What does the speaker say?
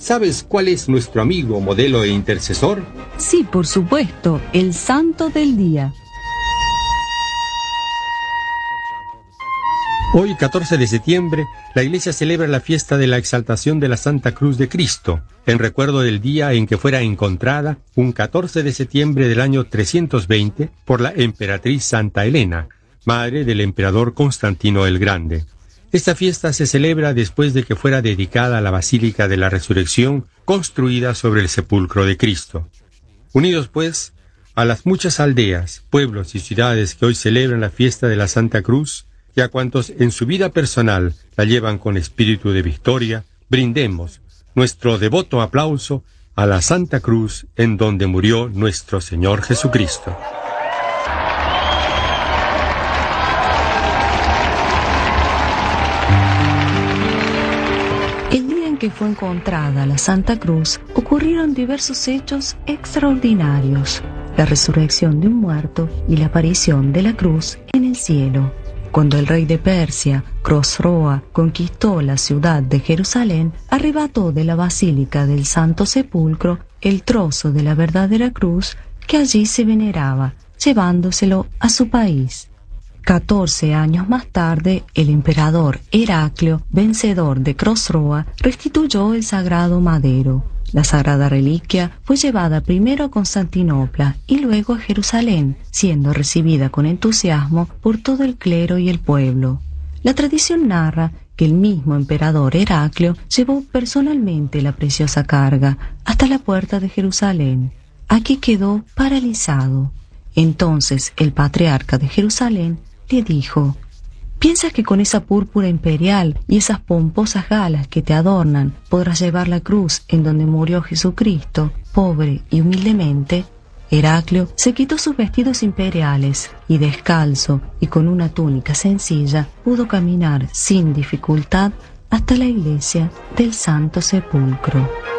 ¿Sabes cuál es nuestro amigo, modelo e intercesor? Sí, por supuesto, el santo del día. Hoy, 14 de septiembre, la Iglesia celebra la fiesta de la exaltación de la Santa Cruz de Cristo, en recuerdo del día en que fuera encontrada, un 14 de septiembre del año 320, por la emperatriz Santa Elena, madre del emperador Constantino el Grande. Esta fiesta se celebra después de que fuera dedicada a la Basílica de la Resurrección, construida sobre el sepulcro de Cristo. Unidos, pues, a las muchas aldeas, pueblos y ciudades que hoy celebran la fiesta de la Santa Cruz, y a cuantos en su vida personal la llevan con espíritu de victoria, brindemos nuestro devoto aplauso a la Santa Cruz en donde murió nuestro Señor Jesucristo. El día en que fue encontrada la Santa Cruz, ocurrieron diversos hechos extraordinarios: la resurrección de un muerto y la aparición de la cruz en el cielo. Cuando el rey de Persia, Crosroa, conquistó la ciudad de Jerusalén, arrebató de la Basílica del Santo Sepulcro el trozo de la verdadera cruz que allí se veneraba, llevándoselo a su país. 14 años más tarde, el emperador Heraclio, vencedor de Crosroa, restituyó el sagrado madero. La sagrada reliquia fue llevada primero a Constantinopla y luego a Jerusalén, siendo recibida con entusiasmo por todo el clero y el pueblo. La tradición narra que el mismo emperador Heraclio llevó personalmente la preciosa carga hasta la puerta de Jerusalén. Aquí quedó paralizado. Entonces el patriarca de Jerusalén le dijo: ¿piensas que con esa púrpura imperial y esas pomposas galas que te adornan podrás llevar la cruz en donde murió Jesucristo, pobre y humildemente? Heraclio se quitó sus vestidos imperiales y, descalzo y con una túnica sencilla, pudo caminar sin dificultad hasta la iglesia del Santo Sepulcro.